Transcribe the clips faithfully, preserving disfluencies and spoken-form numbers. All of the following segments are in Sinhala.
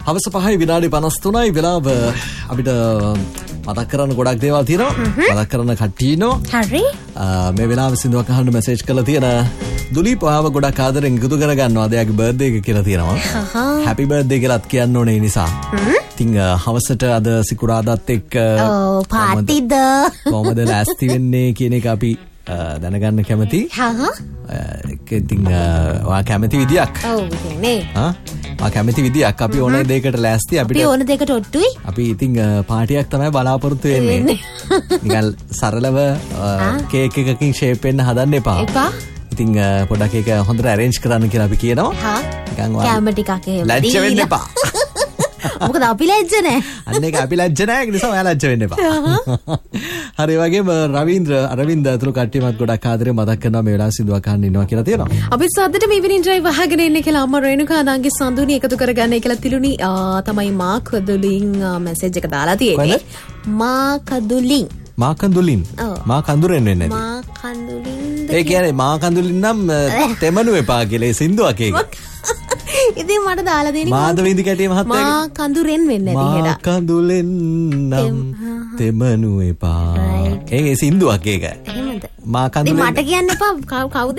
හවස පහයි විනාඩි පනස් තුනයි වෙලාව. අපිට මතක් කරන්න ගොඩක් දේවල් තියෙනවා. මතක් කරන්න කට්ටිය ඉන්නවා. හරි. මේ වෙලාවේ සින්දුවක් අහන්න මැසේජ් කරලා තියෙන දුලීප් ආව ගොඩක් ආදරෙන් එකතු කර ගන්නවා. එයාගේ බර්ත්ඩේ එක කියලා තියෙනවා. හැපි බර්ත්ඩේ කියලාත් කියන්න ඕනේ නිසා. ඉතින් හවසට අද සිකුරාදාත් එක්ක ඔව් පාටිද කොහමද ලෑස්ති වෙන්නේ කියන එක අපි දැනගන්න කැමති. හා ඉතින් ඔයා කැමති විදියක්. ඔව් නේ. හා ඔයා කැමති විදියක් අපි ඕන දෙයකට ලෑස්ති. අපිට අපි ඕන දෙයකට ඔට්ටුයි. අපි ඉතින් පාටියක් තමයි බලාපොරොත්තු වෙන්නේ. නිකන් සරලව කේක් එකකින් ෂේප් වෙන්න හදන්න එපා. එපා. ඉතින් පොඩක් ඒක හොඳට arrange කරන්න කියලා අපි කියනවා. හා නිකන් කැම ටිකක් එහෙම ලැජ්ජ වෙන්න එපා. මොකද අපි ලැජ්ජ නැහැ. අන්න ඒක අපි ලැජ්ජ නැහැ. ඒ නිසා ඔයා ලැජ්ජ වෙන්න එපා. හරි වගේම රවීන්ද්‍ර අරවින්ද අතුළු කට්ටියමත් ගොඩක් ආදරේ මතක් කරනවා මේ වෙලාව සින්දුවක් අහන්න ඉන්නවා කියලා තියෙනවා. අපි සද්දට මේ ඉවිනින් ඩ්‍රයිව් අහගෙන ඉන්නේ කියලා අම්මා රේණුකා නාගේ සඳුනි එකතු කරගන්නයි කියලා තිලුණි තමයි මා කදුලින් මැසේජ් එක දාලා තියෙන්නේ. මා කදුලින් මා කඳුලින් මා කඳුරෙන් වෙන්නේ නැති. මා කඳුලින් ඒ කියන්නේ මා කඳුලින් නම් තෙමනු එපා කියලා ඒ සින්දුවක් ඒක. ඉතින් මට දාලා දෙන්නේ මාධවීන්දි කැටිය මහත්තයා මා කඳුරෙන් වෙන්නේ නැති හෙඩා. මා කඳුලෙන් නම් තෙමනු එපා. ඒ සින්දුවක් ඒක. එහෙමද? මා කඳුලෙන් මට කියන්න එපා කවුද?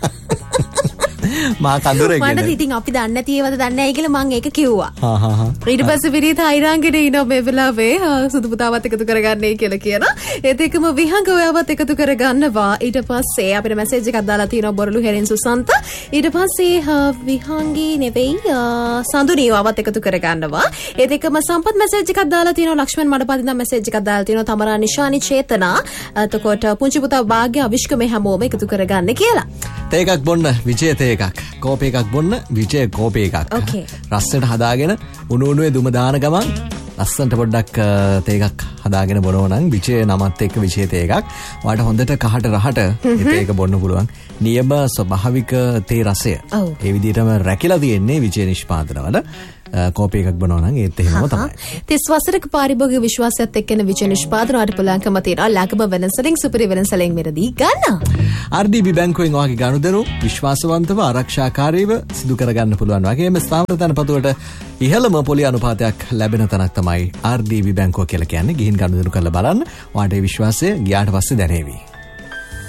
මා කඳුරේ කියන්නේ. මට ඉතින් අපි දන්නේ නැති ඒවද දන්නේ නැහැ කියලා මම ඒක කිව්වා. හා හා හා. ඊට පස්සේ විනීත අයිරාංගෙට ඉනෝ මේ වෙලාවේ සුදු පුතාවත් එකතු කරගන්නයි කියලා කියනවා. ඒත් එක්කම විහංග ඔයාවත් එකතු කරගන්නවා. ඊට පස්සේ අපිට මැසේජ් එකක් දාලා තියෙනවා බොරළු හෙරෙන් සුසන්ත. ඊට පස්සේ විහංගී නෙවෙයි සඳුනි ඔයාවත් එකතු කරගන්නවා. ඒත් එක්කම සම්පත් මැසේජ් එකක් දාලා තියෙනවා. ලක්ෂ්මන් මඩපදින මැසේජ් එකක් දාලා තියෙනවා. තමරා නිශානි චේතනා. එතකොට පුංචි පුතා භාග්‍ය අවිෂ්ක මේ හැමෝම එකතු කරගන්න කියලා. තේ එකක් බොන්න විජේ තේ එකක්. කෝපය එකක් බොන්න විජය කෝපය එකක්. රස්සට හදාගෙන උණු උණුවේ දුම දාන ගමන් ලස්සනට පොඩ්ඩක් තේ එකක් හදාගෙන බොනවා නම් විජය නමත් එක්ක විජය තේ එකක්. ඔයාලට හොඳට කහට රහට තේ එක බොන්න පුළුවන්. නියම ස්වභාවික තේ රසය. ඒ විදිහටම රැකිලා තියෙන්නේ විජය නිෂ්පාදනවල. කෝපය එකක් බොනවා නම් ඒත් එහෙමම තමයි. තිස් වසරක පාරිභෝගික විශ්වාසයත් එක්කන විජය නිෂ්පාදන වලට පුළුවන්කම තියෙනවා. ලැබම වෙනසලින් සුපිරි වෙනසලින් මෙරදී ගන්න. ආර් ඩී බී බැංකුවෙන් ඔයාගේ ගනුදෙනු විශ්වාසවන්තව ආරක්ෂාකාරීව සිදු කරගන්න පුළුවන්. වගේම ස්ථාවර තනපතුවට ඉහළම පොලි අනුපාතයක් ලැබෙන තැනක් තමයි ආර් ඩී බී බැංකුව කියලා කියන්නේ. ගිහින් ගනුදෙනු කරලා බලන්න. ඔයාට ඒ විශ්වාසය ගියාට පස්සේ දැනේවි.